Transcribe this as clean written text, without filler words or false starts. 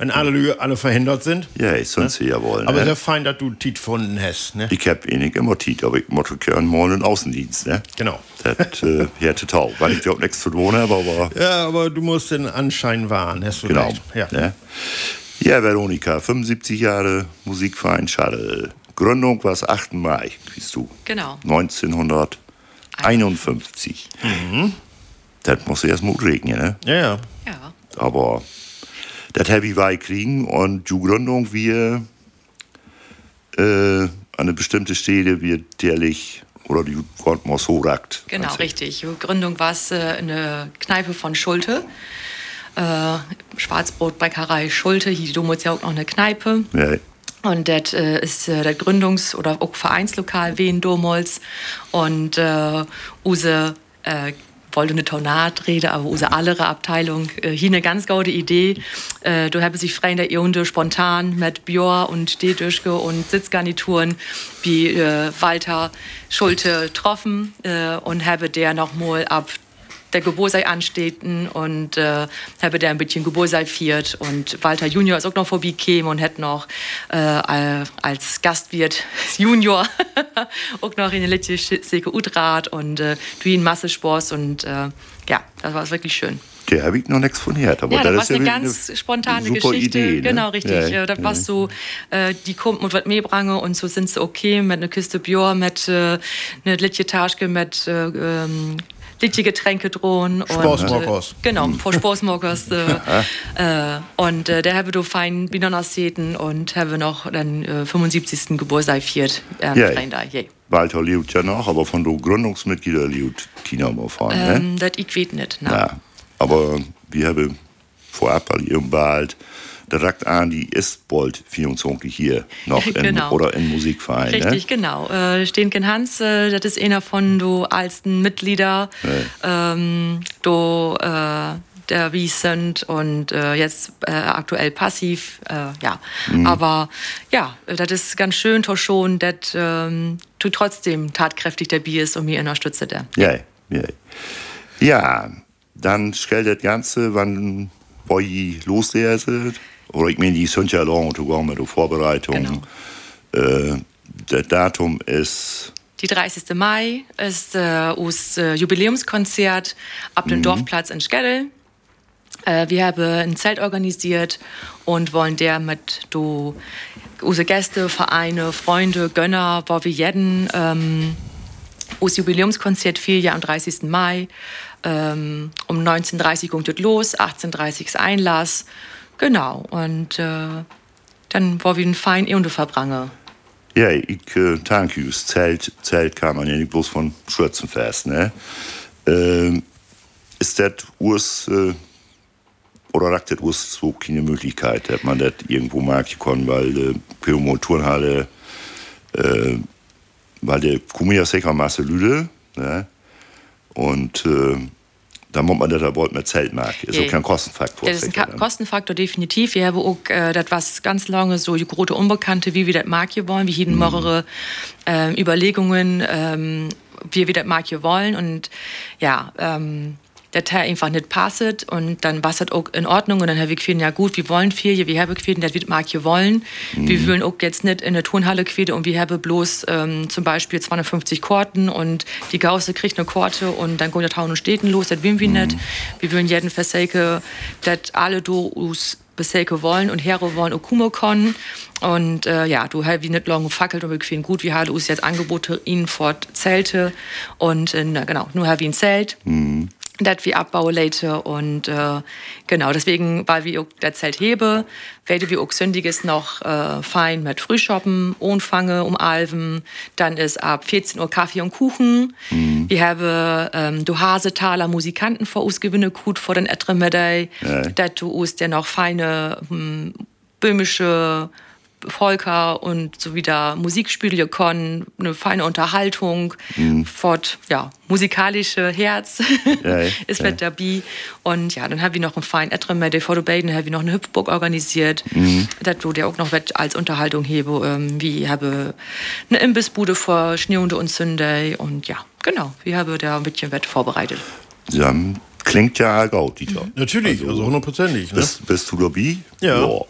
wenn alle verhindert sind. Ja, ich sonst ja wollen. Aber ne? sehr fein, dass du Tiet gefunden hast, ne? Ich hab wenig immer Tiet, aber ich möchte gerne mal in den Außendienst, ne? Genau. Das hätte tau, weil ich auch nichts zu tun habe, aber... Ja, aber du musst den Anschein wahren, hast du Genau. recht. Ja. Ne? Ja, Veronika, 75 Jahre Musikverein Schadl. Gründung war es 8. Mai, siehst du. Genau. 1951. Das muss erst mal regnen, ne? Ja. Ja. Aber das Heavy Wei kriegen und die Gründung wir an eine bestimmte Stelle wird jährlich oder die Gott mal so ragt. Genau, richtig. Die Gründung war es eine Kneipe von Schulte. Schwarzbrotbäckerei Schulte, hier damals ja auch noch eine Kneipe. Ja. Und das ist der Gründungs- oder auch Vereinslokal Wien damals. Und use wollte eine Tornadrede, aber unsere andere Abteilung hier eine ganz gute Idee. Da haben sich Freunde Eunde spontan mit Björ und Dedüschke und Sitzgarnituren wie Walter Schulte getroffen und habe der noch mal ab der Geburtstag anstehten und habe der ein bisschen Geburtstag feiert und Walter Junior ist auch noch vorbeigekommen und hat noch als Gastwirt Junior auch noch in der letzten Säge Utrat und du in Massesport und ja, das war wirklich schön. Der habe ich noch nichts von gehört. Aber ja, das war ist ja eine ganz spontane super Geschichte. Idee, ne? Genau, richtig. Ja, das war so, die kommt mit was Meebrange und so sind sie okay mit einer Kiste Bier, mit einer Littje Taschke, mit Littje Getränke drohen. Spaßmokers. Genau, vor Spaßmokers. Und der habe du fein Binonas Säten und habe noch dann 75. Geburtstag feiert. Walter lebt ja noch, aber von den Gründungsmitgliedern lebt Tina mal fahren, ne? Das ich weiß nicht. Ja, aber wir haben vorab all ihrem bald direkt an, die ist bald 24 hier noch Genau. oder im Musikverein. Richtig, ne? genau. Stenken Hans, das ist einer von den alten Mitglieder, der wie sind und jetzt aktuell passiv, ja. Aber ja, das ist ganz schön, schon, dass du trotzdem tatkräftig dabei ist und mir unterstützt. Ja, dann stellt das Ganze, wann bei loslehrt. Oder ich meine, die sind ja lang und mit der Vorbereitung. Genau. Das Datum ist... Die 30. Mai ist unser Jubiläumskonzert ab dem Dorfplatz in Skedel. Wir haben ein Zelt organisiert und wollen der mit unsere Gäste, Vereine, Freunde, Gönner, wo wir jeden unser Jubiläumskonzert am 30. Mai. Um 19:30 Uhr geht es los, 18:30 Uhr ist Einlass. Genau, und dann war wir ein fein Eunde verbrange. Ja, ich danke you. Das Zelt kam man ja nicht bloß von Schürzenfest, ne? Ist das oder ragt das so keine Möglichkeit, dass man das irgendwo machen kann, weil PMO Turnhalle, weil der kommen ja sicher Masse Lüde, ne? Und da muss man das aber mit Zelt machen. Ist auch kein Kostenfaktor. Das ist ein Kostenfaktor, definitiv. Wir haben auch das was ganz lange so die große Unbekannte, wie wir das machen wollen. Wir haben mehrere Überlegungen, wie wir das machen wollen. Und ja, der Teil einfach nicht passt und dann war es auch in Ordnung und dann haben wir gesagt, ja gut, wir wollen viel, wir haben gesagt, das wird Marke wollen. Wir wollen auch jetzt nicht in der Turnhalle quälen und wir haben bloß zum Beispiel 250 Korten und die Gausse kriegt eine Korte und dann geht der Taun und Städten los, das wollen wir nicht. Wir wollen jeden Versäke, dass alle aus Besäke wollen und Hero wollen auch Kumo können. Und ja, du hast wie nicht lange gefackelt und wir finden gut, wir haben uns jetzt Angebote ihnen vor Zelte und genau, nur haben wir ein Zelt. Das wir abbauen later und genau, deswegen, weil wir auch das Zelt hebe, werden wir auch Sündiges noch fein mit Frühschoppen, Ohnfange, Alven, dann ist ab 14 Uhr Kaffee und Kuchen. Wir haben du Hasetaler Musikanten vor uns gewinne gut vor den Etremedei, dass du uns der noch feine böhmische Volker und so wieder Musikspiele können, eine feine Unterhaltung, fort, ja, musikalische Herz ist mit dabei. Und ja, dann haben wir noch einen feinen Etremede vor der Beiden, haben wir noch eine Hüpfburg organisiert, dass du der auch noch als Unterhaltung hebe, wie habe eine Imbissbude vor Schneeunde und Sünde und ja, genau, wir haben da ein bisschen Wett vorbereitet. Ja, klingt ja gut, Dieter. Natürlich, also hundertprozentig. Ne? Bist du dabei? Ja.